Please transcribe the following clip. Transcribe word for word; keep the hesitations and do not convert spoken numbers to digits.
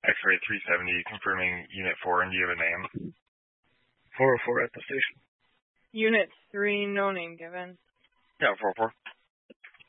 X-ray three seventy, confirming Unit four, and do you have a name? four oh four at the station. Unit three, no name given. Yeah, four oh four.